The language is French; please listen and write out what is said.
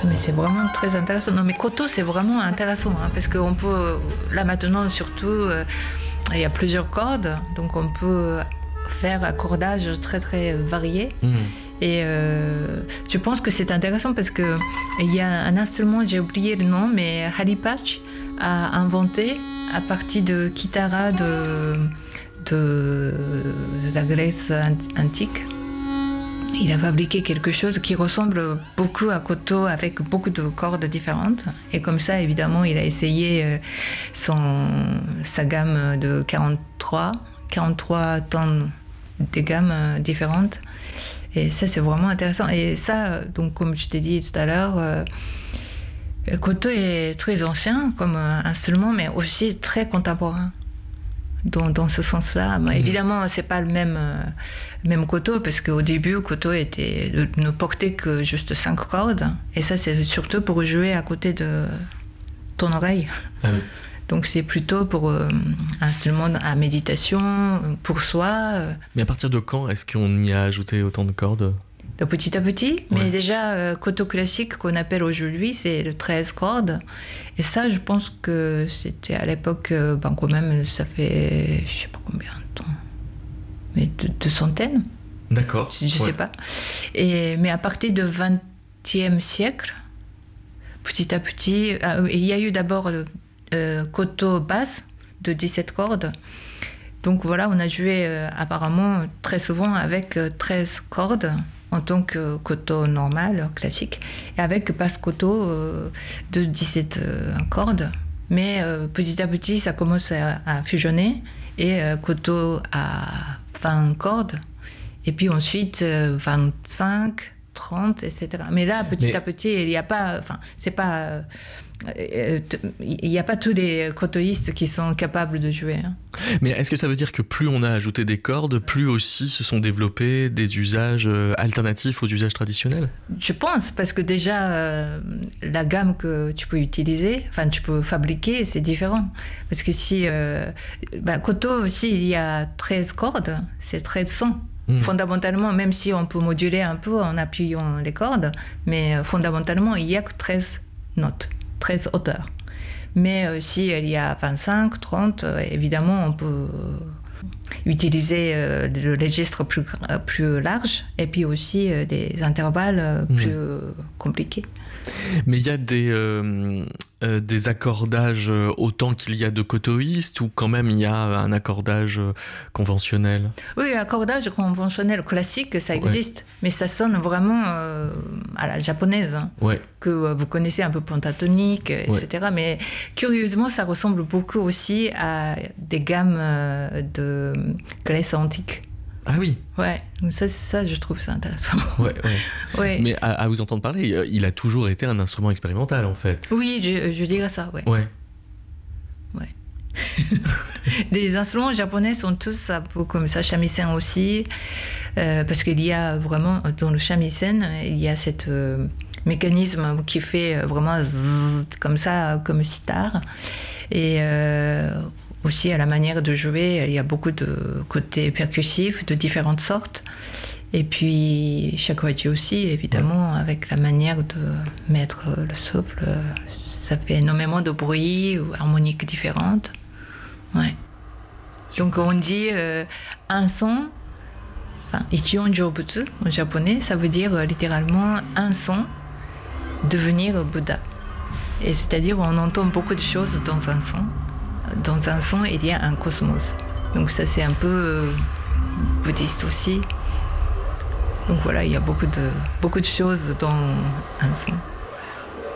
Mais c'est vraiment très intéressant. Non, mais koto, c'est vraiment intéressant, hein, parce qu'on peut, là maintenant surtout, il y a plusieurs cordes, donc on peut faire un cordage très très varié. Et je pense que c'est intéressant parce qu'il y a un instrument, j'ai oublié le nom, mais Harry Patch a inventé à partir de kitara de la Grèce antique. Il a fabriqué quelque chose qui ressemble beaucoup à koto avec beaucoup de cordes différentes. Et comme ça, évidemment, il a essayé sa gamme de 43 tonnes de gammes différentes. Et ça, c'est vraiment intéressant. Et ça, donc, comme je t'ai dit tout à l'heure, koto est très ancien comme instrument, mais aussi très contemporain. Dans ce sens-là. Évidemment, c'est pas le même koto, parce qu'au début, koto ne portait que juste 5 cordes. Et ça, c'est surtout pour jouer à côté de ton oreille. Ah oui. Donc, c'est plutôt pour un instrument à méditation, pour soi. Mais à partir de quand est-ce qu'on y a ajouté autant de cordes ? De petit à petit, mais déjà, koto classique qu'on appelle aujourd'hui, c'est le 13 cordes. Et ça, je pense que c'était à l'époque, quand même, ça fait, je sais pas combien de temps, mais deux centaines. D'accord. Je sais pas. Mais à partir du XXe siècle, petit à petit, il y a eu d'abord le koto basse de 17 cordes. Donc voilà, on a joué apparemment très souvent avec 13 cordes. En tant que koto normal, classique, et avec basse koto de 17 cordes. Mais petit à petit, ça commence à fusionner, et koto à 20 cordes, et puis ensuite 25, 30, etc. Mais là, petit à petit, il n'y a pas... Enfin, c'est pas... il n'y a pas tous les kotoïstes qui sont capables de jouer. Hein. Mais est-ce que ça veut dire que plus on a ajouté des cordes, plus aussi se sont développés des usages alternatifs aux usages traditionnels ? Je pense, parce que déjà, la gamme que tu peux utiliser, enfin tu peux fabriquer, c'est différent. Parce que si... koto aussi, il y a 13 cordes, c'est 13 sons. Fondamentalement, même si on peut moduler un peu en appuyant les cordes, mais fondamentalement, il n'y a que 13 notes. 13 hauteurs. Mais si il y a 25, 30, évidemment, on peut utiliser le registre plus large, et puis aussi des intervalles plus compliqués. Mais il y a des accordages autant qu'il y a de kotoïstes, ou quand même il y a un accordage conventionnel ? Oui, accordage conventionnel classique, ça existe, mais ça sonne vraiment à la japonaise, hein, que vous connaissez un peu pentatonique, etc. Mais curieusement, ça ressemble beaucoup aussi à des gammes de Grèce antique. Ah oui. Ouais, donc ça, je trouve ça intéressant. Ouais. Mais à vous entendre parler, il a toujours été un instrument expérimental, en fait. Oui, je dirais ça, ouais. Les instruments japonais sont tous un peu comme ça, shamisen aussi, parce qu'il y a vraiment, dans le shamisen, il y a cette mécanisme qui fait vraiment zzz, comme ça, comme sitar. Et aussi, à la manière de jouer, il y a beaucoup de côtés percussifs de différentes sortes. Et puis, shakuhachi aussi, évidemment, avec la manière de mettre le souffle. Ça fait énormément de bruit ou harmoniques différentes. Ouais. Donc, on dit un son, ichion jōbutsu en japonais, ça veut dire littéralement un son, devenir Bouddha. Et c'est-à-dire, on entend beaucoup de choses dans un son. Dans un son, il y a un cosmos. Donc ça, c'est un peu bouddhiste aussi. Donc voilà, il y a beaucoup de choses dans un son.